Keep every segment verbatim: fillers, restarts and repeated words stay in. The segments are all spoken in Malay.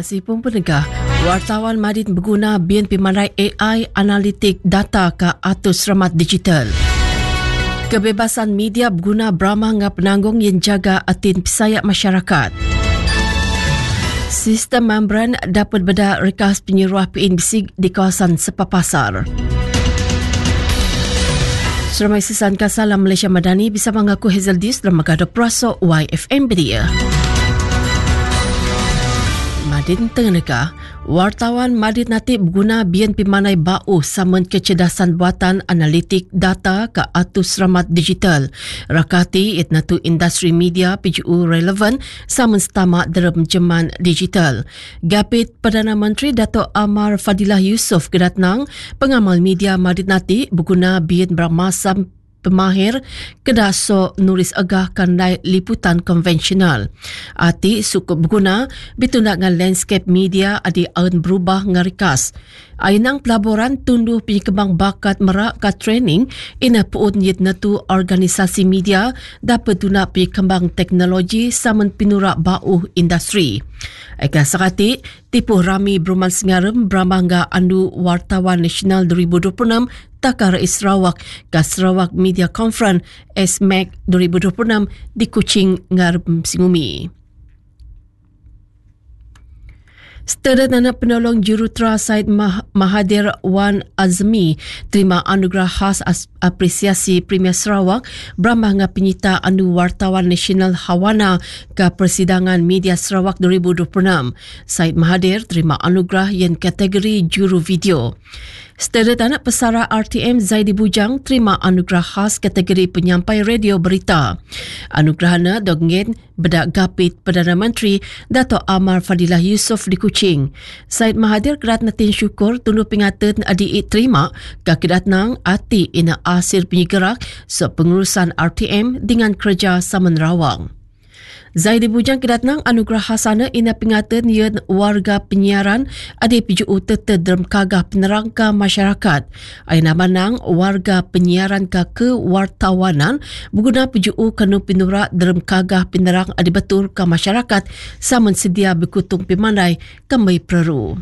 kasih pun pendengar. Wartawan Madin berguna bian pimandai A I analitik data ke atus ramat digital. Kebebasan media berguna beramah dengan penanggung yang jaga atin pisayak masyarakat. Sistem membran dapat beda rekas penyeruah P N B C di kawasan Sepapasar. Seramai Sisan Kasalam Malaysia Madani bisa mengaku Hazel Dis dalam Magado Praso Y F M Beria. Madin Tengah wartawan Madin Natib berguna bian pimanai bau saman kecerdasan buatan analitik data ke atus ramat digital. Rakati itnatu industri media P G U relevan saman setamak dalam jeman digital. Gapit Perdana Menteri Dato' Amar Fadilah Yusof kedatnang pengamal media Madin Natib berguna bian bermasam pemahir kedaso nulis agah kandai liputan konvensional. Ati sukup berguna bitundak dengan landscape media adi aun berubah ngarikas. Ainang pelaburan tunduh penyekembang bakat merak ke training ina puut nyit natu organisasi media dapat tunak penyekembang teknologi saman pinurak bau industri. Eka sakati, tipu rami Bruman Sengaram beramangga andu Wartawan Nasional dua ribu dua puluh enam Takar Sarawak ke Sarawak Media Conference S M A C dua ribu dua puluh enam di Kuching Ngarem Singumi. Setara anak penolong jurutera Syed Mah- Mahathir Wan Azmi terima anugerah khas as- apresiasi Premier Sarawak beramah dengan penyita anu Wartawan Nasional Hawana ke Persidangan Media Sarawak dua ribu dua puluh enam. Syed Mahathir terima anugerah yang kategori juru video. Setara anak pesara R T M Zaidi Bujang terima anugerah khas kategori penyampai radio berita. Anugerahana dongen bedak gapit Perdana Menteri Dato' Amar Fadilah Yusof di Kuching. Syed Mahathir kerat natin syukur tunduh pingatan adi terima ke kedatnang ati ina asir penyigerak so pengurusan R T M dengan kerja Saman Rawang. Zaidi Bujang kedatnang anugerah hasana ina pingatan yen warga penyiaran adi P G U tete dalam kagah penerangka masyarakat. Aina manang warga penyiaran ke kewartawanan berguna P G U kanu pinurak dalam kagah penerang adi betul ke masyarakat saman sedia berkutung pimandai kemai peru.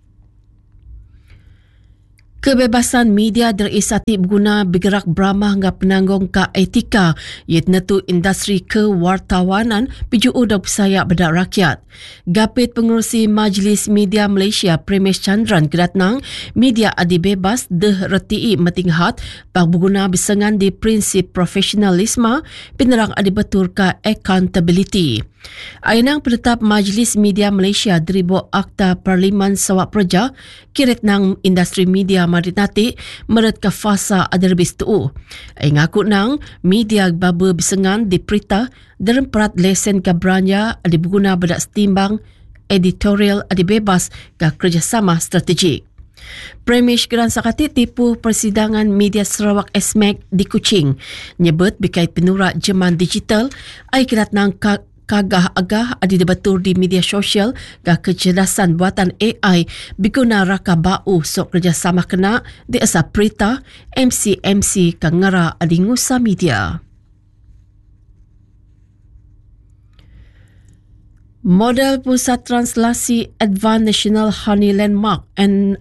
Kebebasan media terisati berguna bergerak beramah dengan penanggung ke etika iaitu industri kewartawanan P G U dan pesayak bedak rakyat. Gapit pengurusi Majlis Media Malaysia Premesh Chandran kedatnang media adi bebas deh reti metinghat bak berguna bersengan di prinsip profesionalisme penerang adi betul ke accountability. Ainang penetap Majlis Media Malaysia deribu Akta Parlimen Sawak Praja kirit nang industri media Madinati meret ke fasa ada lebih setu. Ingaku nang media baba bersengan di perita dalam perat lesen ke beranya ada berguna bedak setimbang editorial ada bebas ke kerjasama strategik. Premish Geran Sakati tipu persidangan media Sarawak S M A C di Kuching nyebut berkait penurak jeman digital ai kerat nang ka kagah agah adi debatur di media sosial ke kecerdasan buatan A I berguna raka bau sok kerjasama kena di asa perita M C M C ke ngara adi ngusa media. Model Pusat Translasi Advanced National Honey Landmark N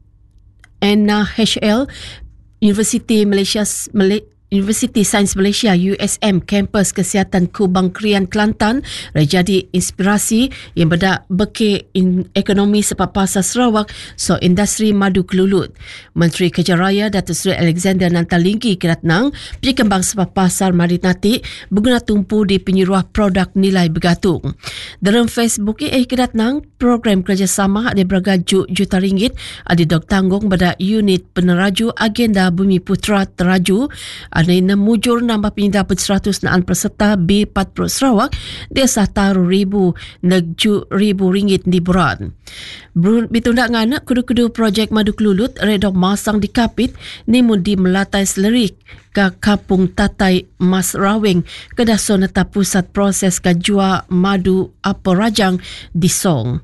H L Universiti Malaysia Malaysia Universiti Sains Malaysia U S M Kampus Kesihatan Kubang Krian Kelantan jadi inspirasi yang berdak beke ekonomi sepapasar Sarawak so industri madu kelulut. Menteri Kerja Raya Datuk Seri Alexander Nantalinggi kedatnang penyekembang sepapasar Madinati berguna tumpu di penyeruah produk nilai bergantung. Dalam Facebook eh kedatnang program kerjasama ada bergajuk juta ringgit ada dok tanggung pada unit peneraju agenda Bumi Putra Teraju. Ada yang mujur nambah pendapat seratus naan peserta B empat puluh Sarawak dia sataru ribu negju ribu ringgit di buran. Bitundak ngana kudu-kudu projek madu kelulut redok masang di kapit nimun di melatai selerik ke Kapung Tatai Mas Raweng kedaso neta pusat proses kajua madu apa rajang di Song.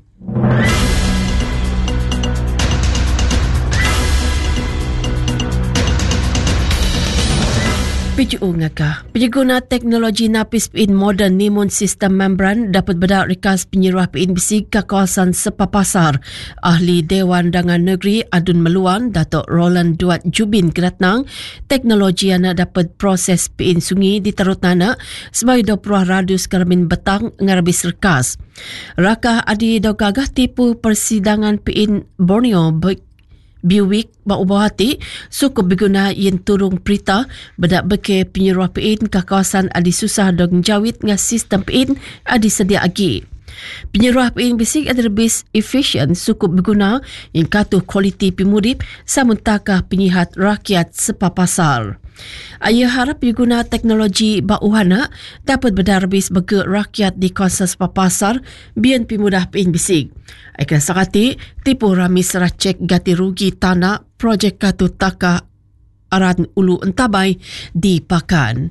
P G U ngakah, pengguna teknologi napis piin moden nimun sistem membran dapat bedak rikas penyirah piin bisig ke kawasan Sepapasar. Ahli Dewan Dangan Negeri Adun Meluan, Datuk Roland Duat Jubin Keratnang, teknologi anak dapat proses piin sungi di Tarut Nana sebagai dua puluh radius karamin betang ngarabis rekas. Rakah adi dogagah tipu persidangan piin Borneo Biwik Bau Hati suku berguna yang turung perita bedak beke penyuruh piin ke kawasan adi susah dog jawit dengan sistem piin adi sedia agi. Penyuruh piin bisik adi lebih efisien suku berguna yang katuh kualiti pimudip samuntakah penyihat rakyat Sepapasar. Ayah harap pengguna teknologi bauhana dapat berdarbis bagi rakyat di kawasan Sepapasar bian pimudah piin bisik. Aikan sakati tipu rami serah cek gati rugi tanah projek katu taka aran Ulu Entabay di Pakan.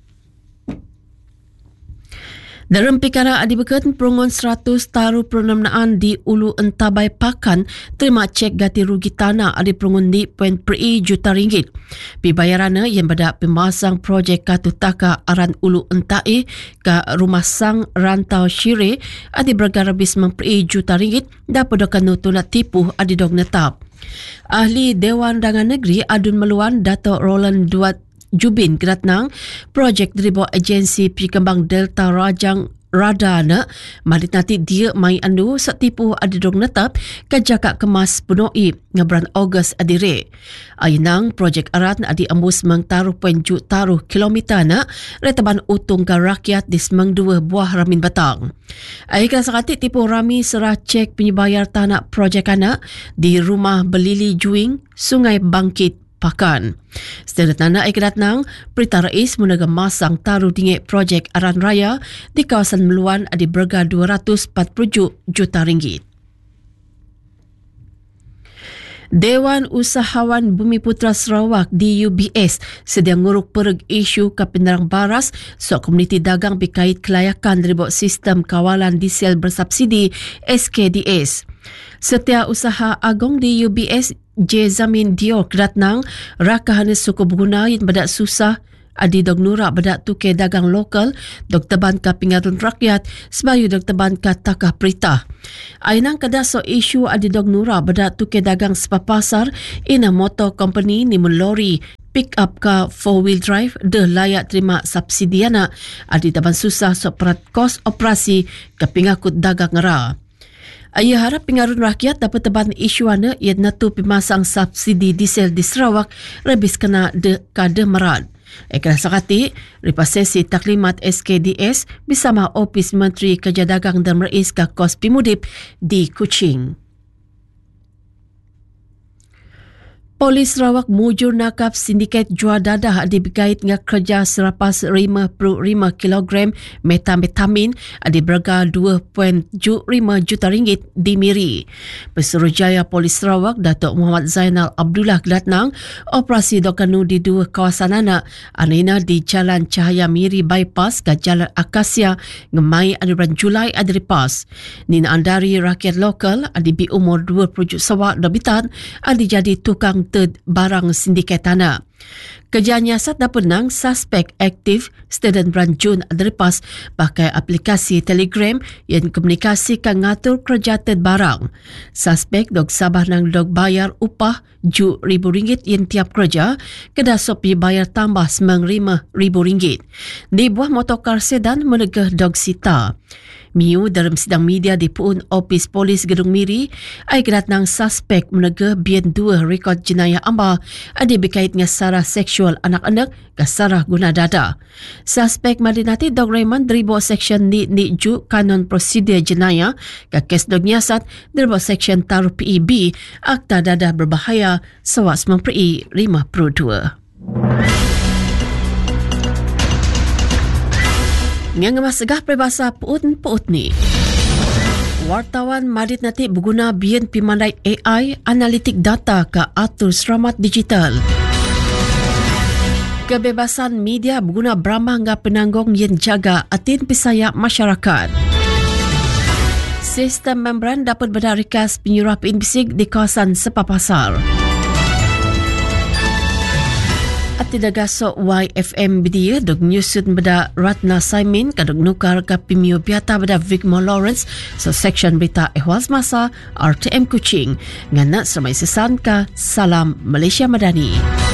Dalam perkara adi beken perungun seratus taruh perunamnaan di Ulu Entabay Pakan terima cek gati rugi tanah adi perungun di poin peri juta ringgit. Pibayarana yang berdak pemasang projek katu taka aran Ulu Entai ke rumah sang rantau Syire adi bergarabis memperi juta ringgit dapat dokan nutunat tipu adi dog netap. Ahli Dewan Dangan Negeri Adun Meluan, Datuk Roland Duat Jubin Keratnang, projek daripada agensi Pikembang Delta Rajang Radana, marit nanti dia mai andu setipu adi dong netap kajakak kemas punoi ngabran Ogos adire. Ainang projek arat adi embus mengtaruh penju taruh kilometer na retaban utung ke rakyat di semang dua buah ramin batang. Aikan sakati tipu rami serah cek penyebayar tanah projek anak di rumah Belili Juing, Sungai Bangkit, Pakan. Setelah tanah ikiratnang, Perita Rais menaga masang taruh dingek projek aran raya di kawasan Meluan adi berga dua ratus empat puluh juta ringgit. Dewan Usahawan Bumiputra Sarawak D U B S sedang nguruk pereg isu ke penerang baras sok komuniti dagang berkait kelayakan daripada sistem kawalan diesel bersubsidi S K D S. Setiausaha Agong D U B S J. Zamin Dior Keratnang rakahana suku berguna yang bedak susah adi dog nurak bedak tuke dagang lokal dog teban ka pingarun rakyat sebayu dog teban ka takah perintah. Ainang kadaso isu adi dog nurak bedak tuke dagang Sepapasar ina motor company ni lori pick up ka four wheel drive de layak terima subsidi anak adi teban susah so perat kos operasi ke pingakut dagang ngera. Ayah harap pengarun rakyat dapat teban isu ana iat natu pemasang subsidi diesel di Sarawak rebis kena de kade merat. Ekra sakati, ripasesi taklimat S K D S bersama Opis Menteri Kerja Dagang dan Merais ke Kos Pimudip di Kuching. Polis Sarawak mujur nakap sindiket jual dadah adi berkait dengan kerja serapas lima puluh lima kilogram metametamin adi berharga dua perpuluhan lima juta ringgit di Miri. Pesuruhjaya Polis Sarawak Datuk Muhammad Zainal Abdullah Keratnang operasi dokanu di dua kawasan anak anina di Jalan Cahaya Miri Bypass ke Jalan Akasia ngemai anuran Julai adi lepas. Nina andari rakyat lokal adi bi umur dua puluh sawak dabitan adi jadi tukang ted barang sindiket tanah. Kerja nyiasat dan penang suspek aktif student bulan Jun adrepas pakai aplikasi Telegram yang komunikasikan ngatur kerja ted barang. Suspek dog sabah nang dog bayar upah ju ribu ringgit yang tiap kerja kedah sopi bayar tambah semang lima ribu ringgit. Di buah motokar sedan menegah dog sita. Miu dalam sidang media di Puun Opis Polis Gedung Miri, ai kedatnang suspek menegah bian dua rekod jenayah amba ada berkait dengan sarah seksual anak-anak ke sarah guna dada. Suspek madinati Dog Raymond deribawa seksyen ni ni ju kanon prosedur jenayah ke kes dog nyiasat deribawa seksyen taruh P E B Akta Dadah Berbahaya sawak sembilan puluh lima puluh dua. Yang masagah peribahasa puut-puut ni. Wartawan madit nanti berguna bian pimandai A I analitik data ke atur selamat digital. Kebebasan media berguna beramah dengan penanggung yang jaga atin pisaya masyarakat. Sistem membran dapat berdarikas penyuruh piin bisik di kawasan Sepapasar. At tidagaso Y F M bidiya dog newsud beda Ratna Saimin kadog nukar ka pimio biata beda Vigmo Lawrence sa section berita ehwal semasa R T M Kuching. Ngana semai sesan ka Salam Malaysia Madani.